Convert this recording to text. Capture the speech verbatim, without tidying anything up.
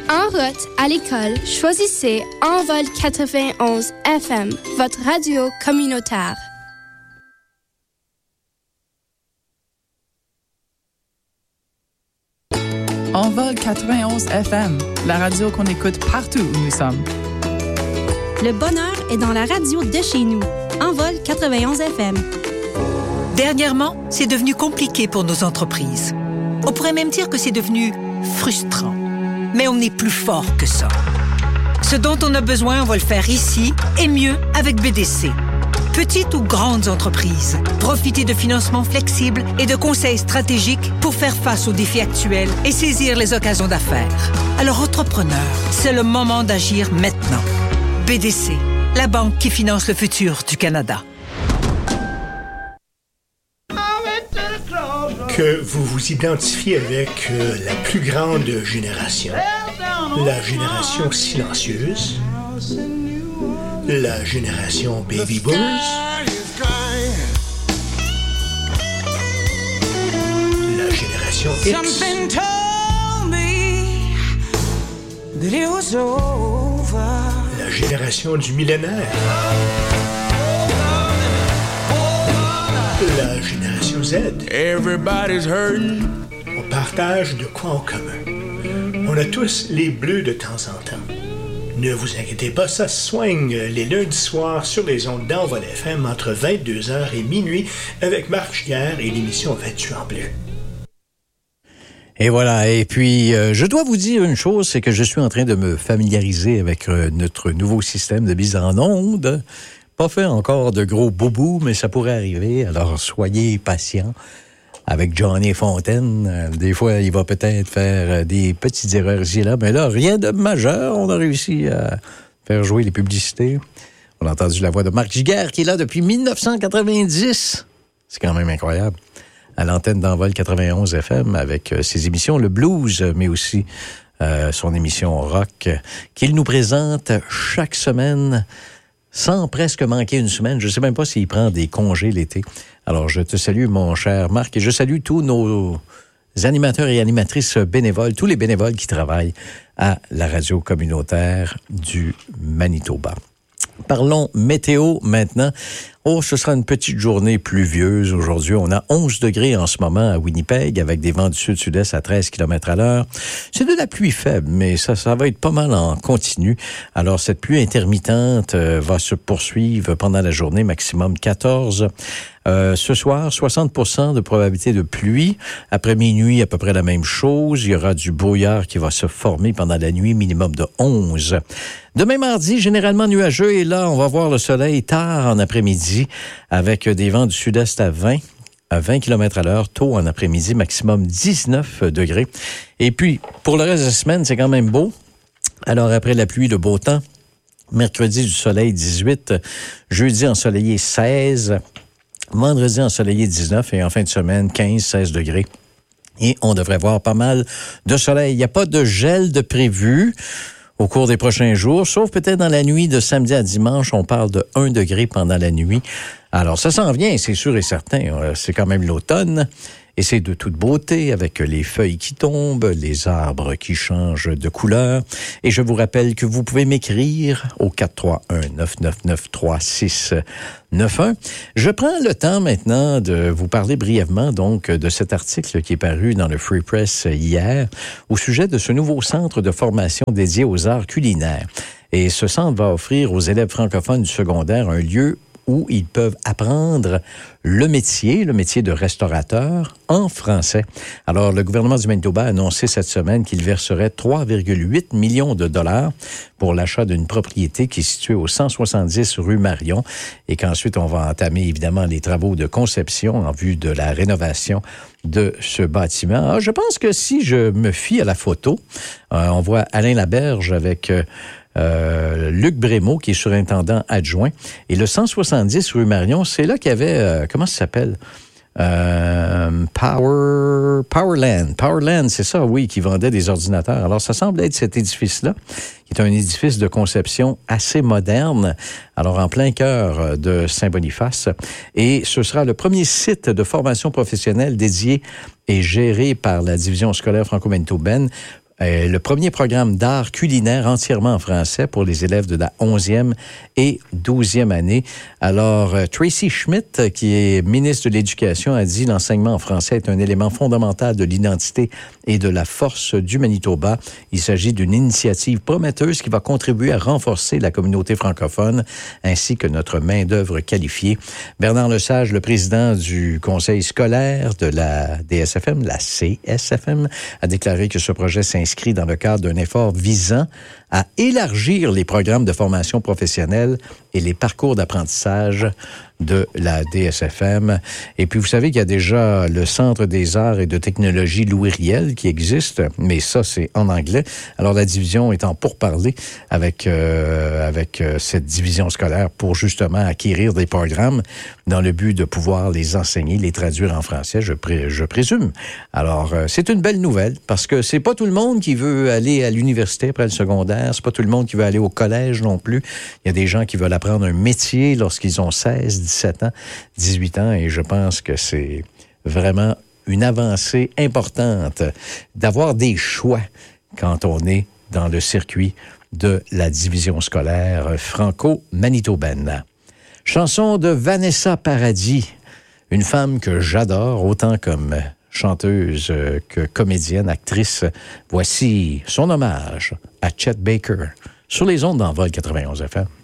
En route à l'école, choisissez Envol quatre-vingt-onze F M, votre radio communautaire. Envol quatre-vingt-onze F M, la radio qu'on écoute partout où nous sommes. Le bonheur est dans la radio de chez nous. Envol quatre-vingt-onze F M. Dernièrement, c'est devenu compliqué pour nos entreprises. On pourrait même dire que c'est devenu frustrant. Mais on est plus fort que ça. Ce dont on a besoin, on va le faire ici et mieux avec B D C. Petites ou grandes entreprises, profitez de financements flexibles et de conseils stratégiques pour faire face aux défis actuels et saisir les occasions d'affaires. Alors, entrepreneurs, c'est le moment d'agir maintenant. B D C, la banque qui finance le futur du Canada. Que vous vous identifiez avec euh, la plus grande génération, la génération silencieuse, la génération baby boomers, la génération X, la génération du millénaire, la génération Z. Everybody's hurting. On partage de quoi en commun. On a tous les bleus de temps en temps. Ne vous inquiétez pas, ça se soigne les lundis soirs sur les ondes d'Envol F M entre vingt-deux heures et minuit avec Marc Giguère et l'émission Vêtu en bleu. Et voilà, et puis euh, je dois vous dire une chose, c'est que je suis en train de me familiariser avec euh, notre nouveau système de mise en onde. Pas fait encore de gros boubous, mais ça pourrait arriver, alors soyez patients. Avec Johnny Fontaine, euh, des fois, il va peut-être faire euh, des petites erreurs ici et là, mais là, rien de majeur. On a réussi à faire jouer les publicités. On a entendu la voix de Marc Giguère, qui est là depuis dix-neuf cent quatre-vingt-dix. C'est quand même incroyable. À l'antenne d'Envol quatre-vingt-onze F M, avec euh, ses émissions Le Blues, mais aussi euh, son émission Rock, qu'il nous présente chaque semaine, sans presque manquer une semaine. Je ne sais même pas s'il prend des congés l'été. Alors, je te salue, mon cher Marc, et je salue tous nos animateurs et animatrices bénévoles, tous les bénévoles qui travaillent à la radio communautaire du Manitoba. Parlons météo maintenant. Oh, ce sera une petite journée pluvieuse aujourd'hui. On a onze degrés en ce moment à Winnipeg avec des vents du sud-sud-est à treize kilomètres à l'heure. C'est de la pluie faible, mais ça, ça va être pas mal en continu. Alors, cette pluie intermittente euh, va se poursuivre pendant la journée, maximum quatorze. Euh, ce soir, soixante pour cent de probabilité de pluie. Après minuit, à peu près la même chose. Il y aura du brouillard qui va se former pendant la nuit, minimum de onze. Demain mardi, généralement nuageux, et là, on va voir le soleil tard en après-midi avec des vents du sud-est à vingt, à vingt kilomètres à l'heure, tôt en après-midi, maximum dix-neuf degrés. Et puis, pour le reste de la semaine, c'est quand même beau. Alors, après la pluie, le beau temps. Mercredi, du soleil, dix-huit. Jeudi, ensoleillé, seize. Vendredi, ensoleillé, dix-neuf. Et en fin de semaine, quinze, seize degrés. Et on devrait voir pas mal de soleil. Il n'y a pas de gel de prévu au cours des prochains jours, sauf peut-être dans la nuit de samedi à dimanche, on parle de un degré pendant la nuit. Alors, ça s'en vient, c'est sûr et certain. C'est quand même l'automne. Et c'est de toute beauté avec les feuilles qui tombent, les arbres qui changent de couleur. Et je vous rappelle que vous pouvez m'écrire au quatre trois un neuf neuf neuf trois six neuf un. Je prends le temps maintenant de vous parler brièvement donc de cet article qui est paru dans le Free Press hier au sujet de ce nouveau centre de formation dédié aux arts culinaires. Et ce centre va offrir aux élèves francophones du secondaire un lieu où ils peuvent apprendre le métier, le métier de restaurateur en français. Alors, le gouvernement du Manitoba a annoncé cette semaine qu'il verserait trois virgule huit millions de dollars pour l'achat d'une propriété qui est située au cent soixante-dix rue Marion et qu'ensuite on va entamer évidemment les travaux de conception en vue de la rénovation de ce bâtiment. Alors, je pense que si je me fie à la photo, euh, on voit Alain Laberge avec euh, Euh, Luc Brémaud, qui est surintendant adjoint. Et le cent soixante-dix rue Marion, c'est là qu'il y avait, euh, comment ça s'appelle? Euh, Power, Powerland. Powerland, c'est ça, oui, qui vendait des ordinateurs. Alors, ça semble être cet édifice-là, qui est un édifice de conception assez moderne, alors en plein cœur de Saint-Boniface. Et ce sera le premier site de formation professionnelle dédié et géré par la division scolaire franco-manitobaine Euh, le premier programme d'art culinaire entièrement en français pour les élèves de la onzième et douzième année. Alors, euh, Tracy Schmidt, qui est ministre de l'Éducation, a dit « L'enseignement en français est un élément fondamental de l'identité et de la force du Manitoba. Il s'agit d'une initiative prometteuse qui va contribuer à renforcer la communauté francophone ainsi que notre main-d'œuvre qualifiée. » Bernard Lesage, le président du conseil scolaire de la D S F M, la C S F M, a déclaré que ce projet s'inscrit dans le cadre d'un effort visant à élargir les programmes de formation professionnelle et les parcours d'apprentissage de la D S F M. Et puis, vous savez qu'il y a déjà le Centre des arts et de technologie Louis Riel qui existe, mais ça, c'est en anglais. Alors, la division est en pourparlers avec, euh, avec euh, cette division scolaire pour justement acquérir des programmes dans le but de pouvoir les enseigner, les traduire en français, je, pré- je présume. Alors, euh, c'est une belle nouvelle parce que c'est pas tout le monde qui veut aller à l'université après le secondaire, c'est pas tout le monde qui veut aller au collège non plus. Il y a des gens qui veulent apprendre un métier lorsqu'ils ont seize, dix-sept ans, dix-huit ans, et je pense que c'est vraiment une avancée importante d'avoir des choix quand on est dans le circuit de la division scolaire franco-manitobaine. Chanson de Vanessa Paradis, une femme que j'adore autant comme chanteuse que comédienne, actrice. Voici son hommage à Chet Baker sur les ondes d'Envol quatre-vingt-onze F M.